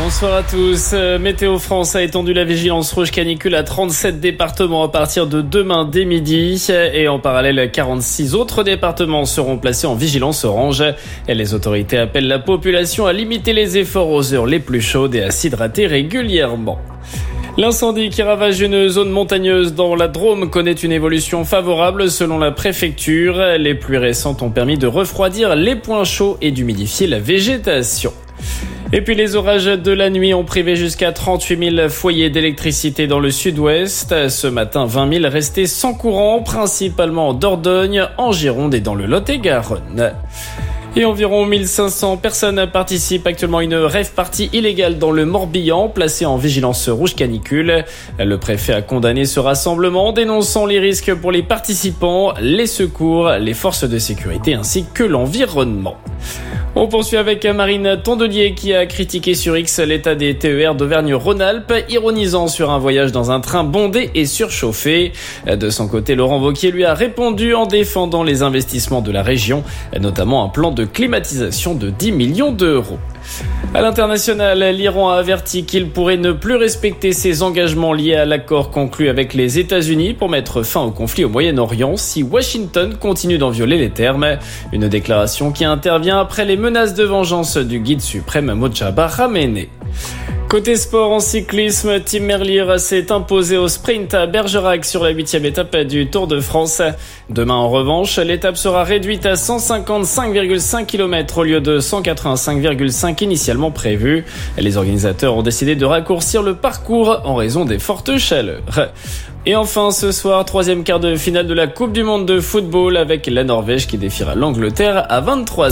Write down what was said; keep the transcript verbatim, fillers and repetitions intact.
Bonsoir à tous. Météo France a étendu la vigilance rouge canicule à trente-sept départements à partir de demain dès midi. Et en parallèle, quarante-six autres départements seront placés en vigilance orange. Et les autorités appellent la population à limiter les efforts aux heures les plus chaudes et à s'hydrater régulièrement. L'incendie qui ravage une zone montagneuse dans la Drôme connaît une évolution favorable selon la préfecture. Les pluies récentes ont permis de refroidir les points chauds et d'humidifier la végétation. Et puis les orages de la nuit ont privé jusqu'à trente-huit mille foyers d'électricité dans le sud-ouest. Ce matin, vingt mille restaient sans courant, principalement en Dordogne, en Gironde et dans le Lot-et-Garonne. Et environ mille cinq cents personnes participent actuellement à une rave party illégale dans le Morbihan, placée en vigilance rouge canicule. Le préfet a condamné ce rassemblement, dénonçant les risques pour les participants, les secours, les forces de sécurité ainsi que l'environnement. On poursuit avec Marine Tondelier qui a critiqué sur X l'état des T E R d'Auvergne-Rhône-Alpes, ironisant sur un voyage dans un train bondé et surchauffé. De son côté, Laurent Wauquiez lui a répondu en défendant les investissements de la région, notamment un plan de climatisation de dix millions d'euros. À l'international, l'Iran a averti qu'il pourrait ne plus respecter ses engagements liés à l'accord conclu avec les États-Unis pour mettre fin au conflit au Moyen-Orient si Washington continue d'en violer les termes. Une déclaration qui intervient après les menaces de vengeance du guide suprême Mojtaba Khamenei. Côté sport en cyclisme, Tim Merlier s'est imposé au sprint à Bergerac sur la huitième étape du Tour de France. Demain, en revanche, l'étape sera réduite à cent cinquante-cinq virgule cinq kilomètres au lieu de cent quatre-vingt-cinq virgule cinq initialement prévu. Les organisateurs ont décidé de raccourcir le parcours en raison des fortes chaleurs. Et enfin, ce soir, troisième quart de finale de la Coupe du Monde de football avec la Norvège qui défiera l'Angleterre à vingt-trois heures.